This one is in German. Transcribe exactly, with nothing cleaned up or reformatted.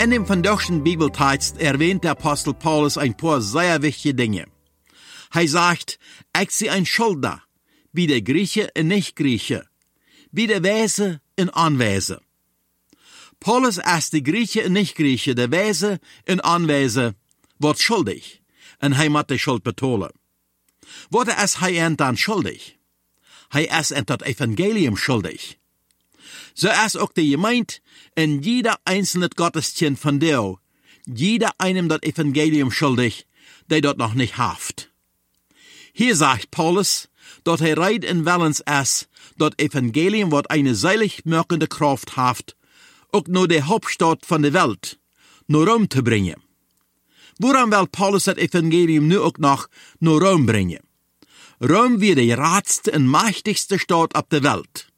In dem vandaagse Bibeltext erwähnt der Apostel Paulus ein paar sehr wichtige Dinge. Er sagt, ich sehe ein Schuldner, wie der Grieche und Nicht-Grieche, wie der Weise und Anweise. Paulus als die Grieche und Nicht-Grieche, der Weise und Anweise, wird schuldig, und er muss die Schuld betonen. Wordt is hij dan schuldig? Hij is in das Evangelium schuldig. So ist auch die Gemeinde in jeder einzelne Gotteskind von dir, jeder einem das Evangelium schuldig, der dort noch nicht haft. Hier sagt Paulus, dort er reit in Wellens ist, dort Evangelium wird eine seilig wirkende Kraft haft, auch nur die Hauptstadt von der Welt, nur Rom zu bringen. Woran will Paulus das Evangelium nu auch noch nur Rom bringen? Rom wie die ratste und mächtigste Stadt auf der Welt.